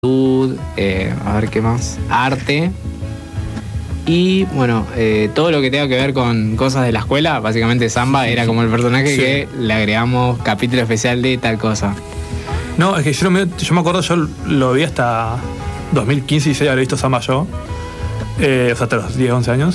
a ver qué más, arte y bueno, todo lo que tenga que ver con cosas de la escuela. Básicamente Samba era como el personaje que le agregamos capítulo especial de tal cosa. No, es que yo me acuerdo, yo lo vi hasta 2015 y 16, había visto Samba yo, o sea, hasta los 10, 11 años.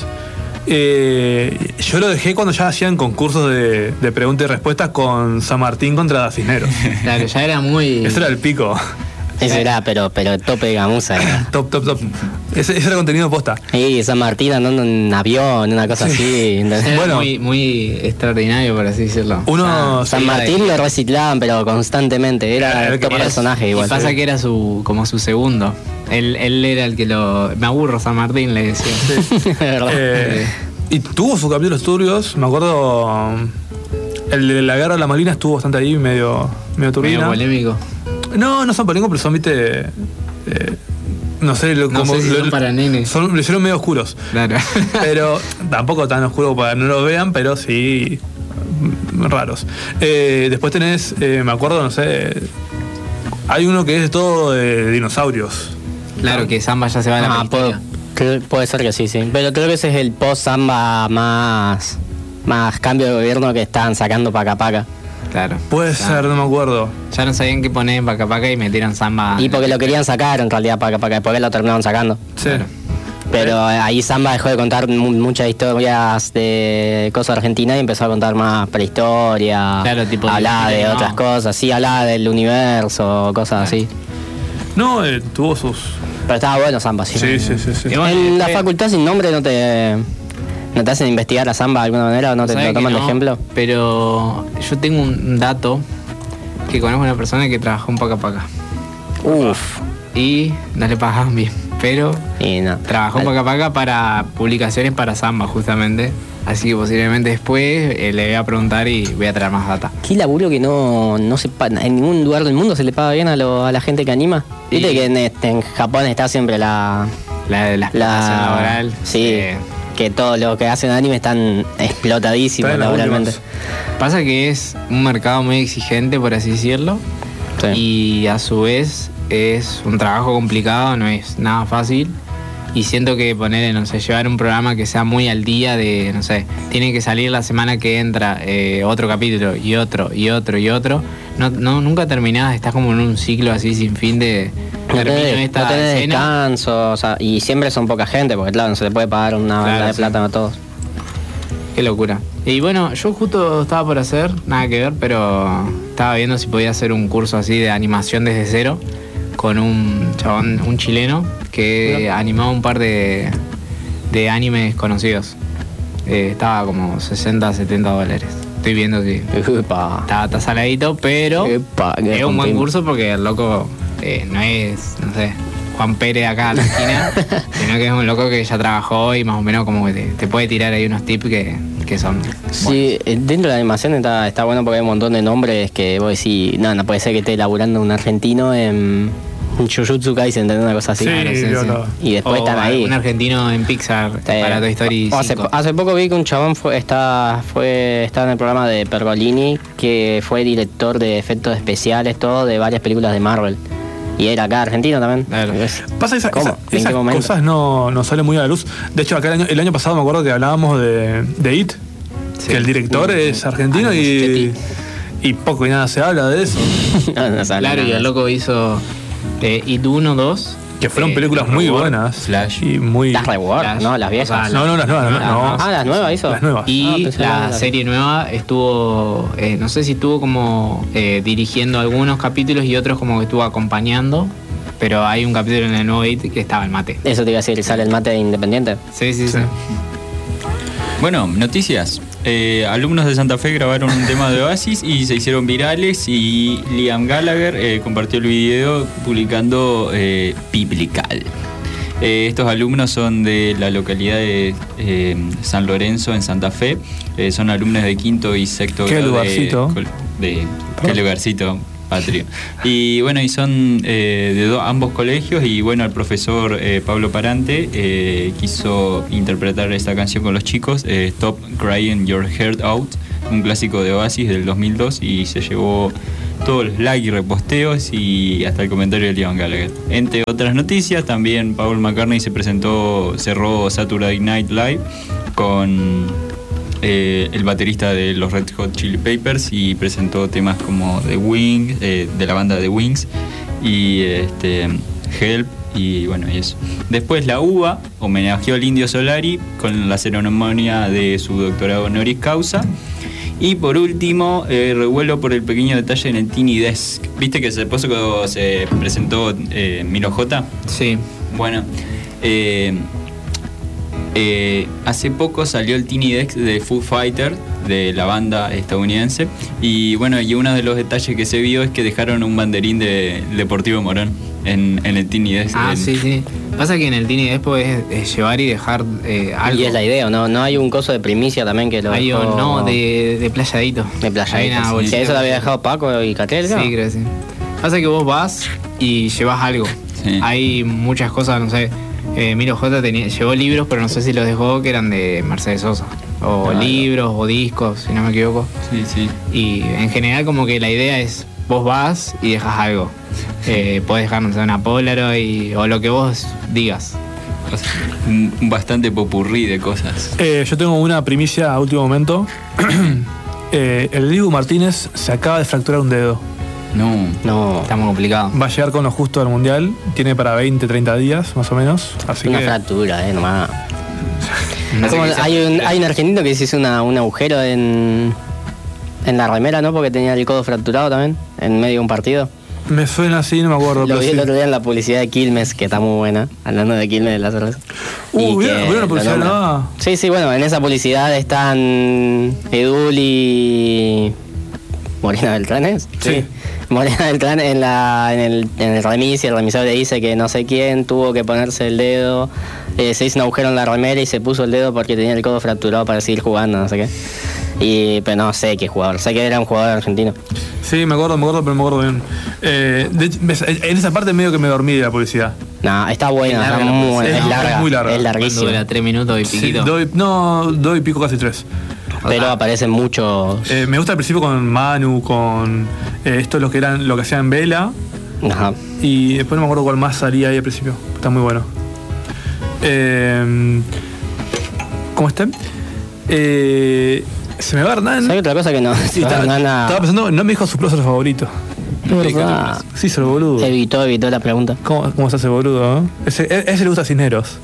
Yo lo dejé cuando ya hacían concursos de preguntas y respuestas con San Martín contra Cisneros. Claro, ya era muy... Eso era el pico. Eso era, pero tope de gamuza era. Top. Ese era contenido posta. Y San Martín andando en avión, una cosa así. Era Bueno, muy extraordinario, por así decirlo. San Martín lo reciclaban, pero constantemente. Era el top personaje igual. Y pasa que era como su segundo. Él era el que lo... Me aburro, San Martín, le decía. Sí. ¿Verdad? Y tuvo sus capítulos turbios. Me acuerdo... El de la guerra de la Malvinas estuvo bastante ahí, medio turbina. Medio polémico. No son polémicos, pero son, viste... no sé, son para nenes. Lo hicieron medio oscuros. Claro. Pero tampoco tan oscuros para que no lo vean, pero sí raros. Después tenés, me acuerdo, no sé... Hay uno que es todo de dinosaurios. Claro, que Samba ya se va a la prehistoria. Puede ser que sí. Pero creo que ese es el post-Samba más cambio de gobierno que estaban sacando Paca Paca. Claro. Puede ser, no me acuerdo. Ya no sabían qué poner en Paca Paca y metieron Samba. Y porque lo querían sacar en realidad Paca Paca, después lo terminaron sacando. Sí. Claro. Pero ahí Samba dejó de contar muchas historias de cosas argentinas y empezó a contar más prehistoria. Claro, tipo hablaba de otras cosas, sí, hablaba del universo, cosas así. No, tuvo sus... Pero estaba bueno Samba, sí. Sí. En la facultad sin nombre no te hacen investigar a Samba de alguna manera o no te lo toman de ejemplo. Pero yo tengo un dato que conozco a una persona que trabajó en Paca Paca. Uf. Y no le pagaban bien, pero trabajó en Paca Paca para publicaciones para Samba justamente. Así que posiblemente después le voy a preguntar y voy a traer más data. Qué laburo que no se paga. En ningún lugar del mundo se le paga bien a la gente que anima. Sí. Viste que en Japón está siempre la explotación laboral. Sí, que todos los que hacen anime están explotadísimos laboralmente. Pasa que es un mercado muy exigente, por así decirlo. Sí. Y a su vez es un trabajo complicado, no es nada fácil. Y siento que llevar un programa que sea muy al día de, tiene que salir la semana que entra otro capítulo y otro. Nunca terminás, estás como en un ciclo así sin fin de... No tenés descanso, y siempre son poca gente, porque claro, no se le puede pagar una banda de plata a todos. Qué locura. Y bueno, yo justo estaba por hacer, nada que ver, pero estaba viendo si podía hacer un curso así de animación desde cero con un chabón, un chileno, que animaba un par de animes conocidos. Estaba como $60-$70. Estoy viendo si está saladito, pero es un buen curso porque el loco no es, Juan Pérez acá a la esquina, sino que es un loco que ya trabajó y más o menos como que te puede tirar ahí unos tips que son sí, buenos. Dentro de la animación está bueno porque hay un montón de nombres que vos decís, no puede ser que esté laburando un argentino en Jujutsu Kaisen, una cosa así. Sí, y después están ahí. Un argentino en Pixar para Toy Story 5. Hace poco vi que un chabón está en el programa de Pergolini, que fue director de efectos especiales, todo de varias películas de Marvel. Y era acá argentino también. Claro. Pasa esas cosas no salen muy a la luz. De hecho, acá el año pasado me acuerdo que hablábamos de It, sí, que el director es argentino y poco y nada se habla de eso. Claro, y el loco hizo It 1, 2. Que fueron películas muy buenas. Flash. Y muy... Las Reward, ¿no? Las viejas. No, las nuevas. Las nuevas hizo. Las nuevas. Y la serie nueva estuvo, no sé si estuvo como dirigiendo algunos capítulos y otros como que estuvo acompañando. Pero hay un capítulo en el nuevo It que estaba el mate. Eso te iba a decir, ¿sale el mate de Independiente? Sí. Bueno, noticias. Alumnos de Santa Fe grabaron un tema de Oasis y se hicieron virales y Liam Gallagher compartió el video publicando Biblical. Estos alumnos son de la localidad de San Lorenzo en Santa Fe. Son alumnos de quinto y sexto grado. ¿Qué lugarcito? ¿Qué lugarcito? Patrio. Y bueno, y son de ambos colegios y bueno, el profesor Pablo Parante quiso interpretar esta canción con los chicos, Stop Crying Your Heart Out, un clásico de Oasis del 2002 y se llevó todos los likes y reposteos y hasta el comentario de Liam Gallagher. Entre otras noticias, también Paul McCartney cerró Saturday Night Live con el baterista de los Red Hot Chili Peppers y presentó temas como The Wings, de la banda The Wings y Help y bueno, y eso. Después la UBA homenajeó al Indio Solari con la ceremonia de su doctorado honoris causa. Y por último, revuelo por el pequeño detalle en el Tiny Desk. ¿Viste que se presentó Milo J? Sí. Bueno, hace poco salió el Tiny Desk de Foo Fighters, de la banda estadounidense. Y bueno, y uno de los detalles que se vio es que dejaron un banderín de Deportivo Morón en el Tiny Desk. Sí. Pasa que en el Tiny Desk podés llevar y dejar algo. Y es la idea, ¿no hay un coso de primicia también que lo hay dejó... de playadito. De playadito, Sí, eso lo había dejado Paco y Catel, ¿no? Sí, creo que sí. Pasa que vos vas y llevas algo. Sí. Hay muchas cosas, no sé. Milo J llevó libros, pero no sé si los dejó que eran de Mercedes Sosa. O libros o discos, si no me equivoco. Sí. Y en general como que la idea es, vos vas y dejas algo. Podés dejar, no sé, una Polaroid o lo que vos digas. Bastante popurrí de cosas. Yo tengo una primicia a último momento. El Dibu Martínez se acaba de fracturar un dedo. No. Está muy complicado. Va a llegar con lo justo al Mundial. Tiene para 20, 30 días, más o menos. Así Una que fractura, nomás. No sé Como qué hay un argentino que se hizo un agujero en la remera, ¿no? Porque tenía el codo fracturado también, en medio de un partido. me suena así, no me acuerdo. Lo pero vi sí. el otro día en la publicidad de Quilmes, que está muy buena, hablando de Quilmes de la cerveza. ¿Vieron la publicidad nueva? Sí, bueno, en esa publicidad están Edul y Morena Beltrán, ¿es? Sí. Morena Beltrán en el remis, y el remisador le dice que no sé quién tuvo que ponerse el dedo, se hizo un agujero en la remera y se puso el dedo porque tenía el codo fracturado para seguir jugando, no sé qué. Pero no sé qué jugador, sé que era un jugador argentino. Sí, me acuerdo, pero no me acuerdo bien. En esa parte medio que me dormí de la publicidad. No, está buena, Es larga, está muy buena, es es larga, muy larga. es larguísima. Dura 3 minutos y Sí, piquito. doy pico casi 3. Pero aparecen muchos. Me gusta al principio con Manu, con esto lo que hacían Vela. Ajá. Y después no me acuerdo cuál más salía ahí al principio. Está muy bueno. ¿Cómo está? Se me va Hernán. ¿Sabes otra cosa que no? Sí, estaba pensando, no me dijo su prócer favorito. ¿Verdad? Sí, se lo boludo. Evitó la pregunta. ¿Cómo se hace boludo? Ese le gusta a Cisneros.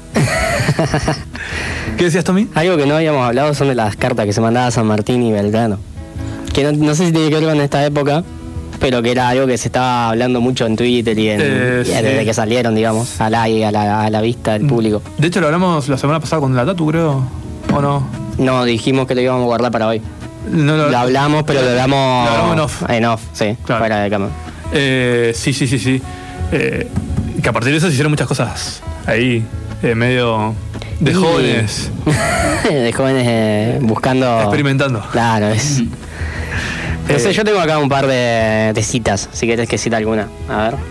¿Qué decías, Tommy? Algo que no habíamos hablado son de las cartas que se mandaba San Martín y Belgrano. Que no sé si tiene que ver con esta época, pero que era algo que se estaba hablando mucho en Twitter y desde sí. que salieron, digamos, a la vista del público. De hecho, lo hablamos la semana pasada con la Tatu, creo. ¿O no? No, dijimos que lo íbamos a guardar para hoy. No, Lo hablamos, pero lo hablamos... Lo hablamos en off. En off, sí, Claro. fuera de cámara. Sí. Que a partir de eso se hicieron muchas cosas ahí, medio de jóvenes, De jóvenes buscando... experimentando. Claro, es... No sé, yo tengo acá un par de citas, si querés que cita alguna. A ver.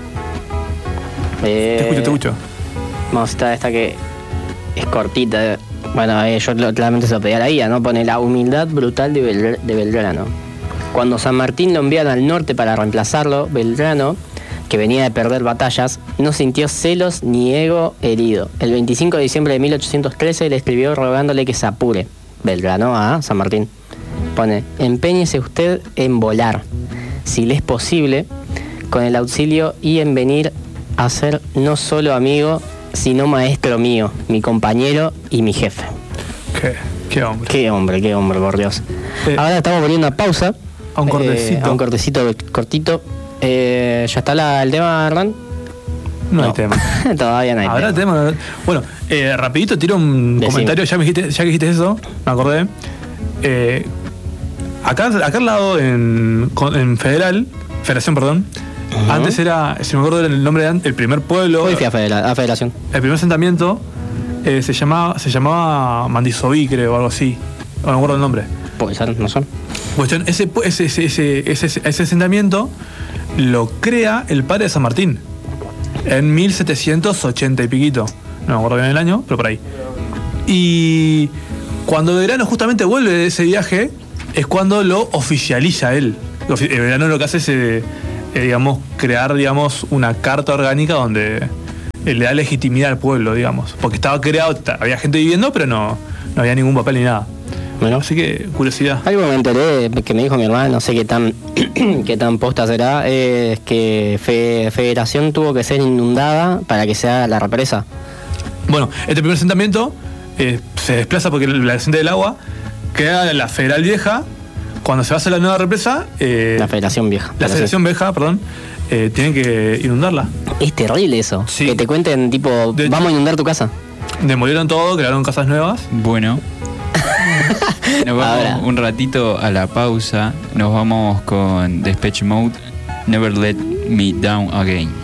Te escucho. Vamos a citar esta que es cortita. Bueno, yo claramente se lo pedí a la guía, ¿no? Pone la humildad brutal de Belgrano. Cuando San Martín lo envían al norte para reemplazarlo, Belgrano, que venía de perder batallas, no sintió celos ni ego herido. El 25 de diciembre de 1813 le escribió rogándole que se apure. Belgrano a San Martín. Pone, empeñese usted en volar, si le es posible, con el auxilio y en venir a ser no solo amigo, sino maestro mío, mi compañero y mi jefe. Qué hombre. Qué hombre, por Dios. Ahora estamos poniendo una pausa. A un cortecito. A un cortecito cortito. ¿Ya está el tema, Hernán? No hay tema. Todavía no hay ¿Habrá tema. tema? Bueno, rapidito tiro un Decime. comentario, ya que dijiste eso, me acordé. Acá al lado en Federación, perdón. Ajá. Antes era, si me acuerdo el nombre el primer pueblo. Hoy fui a Federación. El primer asentamiento se llamaba Mandisoví, creo, o algo así. No me acuerdo el nombre. Puede ser, no son. Cuestión, ese asentamiento lo crea el padre de San Martín en 1780 y piquito. No me acuerdo bien el año, pero por ahí. Y cuando Belgrano justamente vuelve de ese viaje, es cuando lo oficializa él. El verano lo que hace es, digamos, crear, digamos, una carta orgánica donde le da legitimidad al pueblo, digamos. Porque estaba creado, había gente viviendo, pero no había ningún papel ni nada. Bueno, Así que, curiosidad. algo me enteré que me dijo mi hermana, no sé qué tan qué tan posta será, es que Federación tuvo que ser inundada para que se haga la represa. Bueno, este primer asentamiento se desplaza porque la descende del agua queda la Federal Vieja. Cuando se va a hacer la nueva represa, La Federación Vieja. la Federación Vieja, perdón, tienen que inundarla. Es terrible eso. Sí. Que te cuenten, tipo, De hecho- vamos a inundar tu casa. Demolieron todo, crearon casas nuevas. Bueno. Nos vamos Ahora. un ratito a la pausa. Nos vamos con Depeche Mode, Never Let Me Down Again.